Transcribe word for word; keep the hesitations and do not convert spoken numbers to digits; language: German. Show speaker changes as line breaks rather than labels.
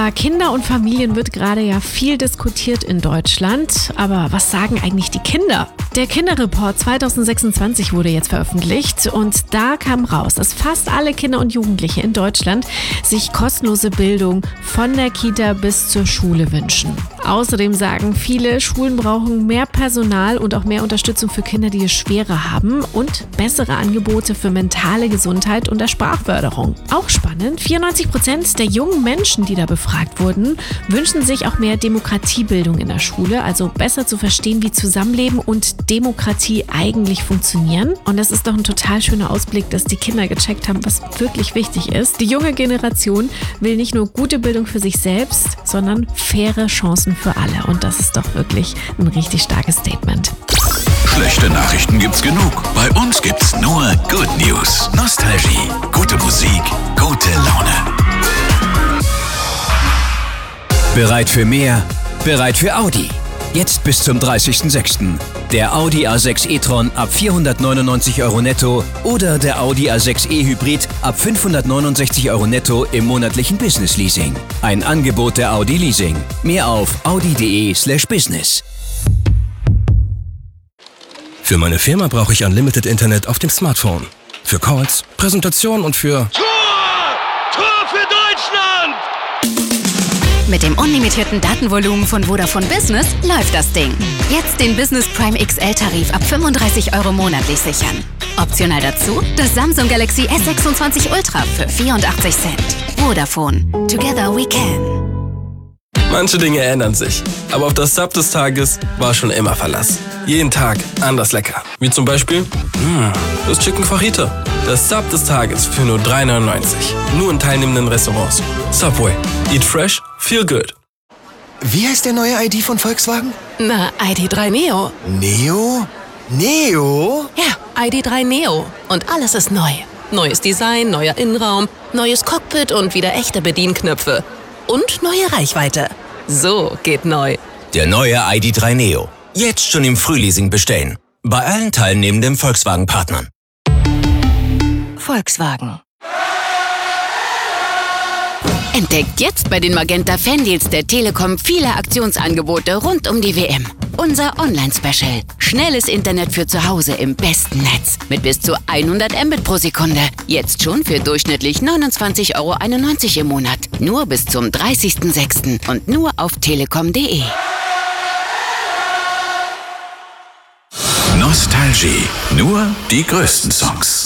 Thema Kinder und Familien wird gerade ja viel diskutiert in Deutschland. Aber was sagen eigentlich die Kinder? Der Kinderreport zwanzig sechsundzwanzig wurde jetzt veröffentlicht und da kam raus, dass fast alle Kinder und Jugendliche in Deutschland sich kostenlose Bildung von der Kita bis zur Schule wünschen. Außerdem sagen viele, Schulen brauchen mehr Personal und auch mehr Unterstützung für Kinder, die es schwerer haben und bessere Angebote für mentale Gesundheit und der Sprachförderung. Auch spannend, vierundneunzig Prozent der jungen Menschen, die da befragt wurden, wünschen sich auch mehr Demokratiebildung in der Schule, also besser zu verstehen, wie Zusammenleben und Demokratie eigentlich funktionieren. Und das ist doch ein total schöner Ausblick, dass die Kinder gecheckt haben, was wirklich wichtig ist. Die junge Generation will nicht nur gute Bildung für sich selbst, sondern faire Chancen für alle. Und das ist doch wirklich ein richtig starkes Statement.
Schlechte Nachrichten gibt's genug. Bei uns gibt's nur Good News. Nostalgie, gute Musik, gute Laune.
Bereit für mehr? Bereit für Audi. Jetzt bis zum dreißigsten sechsten Der Audi A sechs e-tron ab vierhundertneunundneunzig Euro netto oder der Audi A sechs e-Hybrid ab fünfhundertneunundsechzig Euro netto im monatlichen Business Leasing. Ein Angebot der Audi Leasing. Mehr auf audi.de slash business.
Für meine Firma brauche ich Unlimited Internet auf dem Smartphone. Für Calls, Präsentationen und für...
Tor! Tor für Deutschland!
Mit dem unlimitierten Datenvolumen von Vodafone Business läuft das Ding. Jetzt den Business Prime X L-Tarif ab fünfunddreißig Euro monatlich sichern. Optional dazu das Samsung Galaxy S sechsundzwanzig Ultra für vierundachtzig Cent. Vodafone. Together we can.
Manche Dinge ändern sich, aber auf das Sub des Tages war schon immer Verlass. Jeden Tag anders lecker. Wie zum Beispiel mh, das Chicken Fajita. Das Sub des Tages für nur drei neunundneunzig. Nur in teilnehmenden Restaurants. Subway. Eat fresh, feel good.
Wie heißt der neue I D von Volkswagen?
Na, I D drei Neo.
Neo? Neo?
Ja, I D drei Neo. Und alles ist neu. Neues Design, neuer Innenraum, neues Cockpit und wieder echte Bedienknöpfe. Und neue Reichweite. So geht neu.
Der neue I D drei Neo. Jetzt schon im Frühleasing bestellen. Bei allen teilnehmenden Volkswagen-Partnern.
Volkswagen. Entdeckt jetzt bei den Magenta Fandeals der Telekom viele Aktionsangebote rund um die W M. Unser Online-Special. Schnelles Internet für zu Hause im besten Netz. Mit bis zu hundert Mbit pro Sekunde. Jetzt schon für durchschnittlich neunundzwanzig Euro einundneunzig im Monat. Nur bis zum dreißigsten sechsten und nur auf telekom punkt de.
Nostalgie. Nur die größten Songs.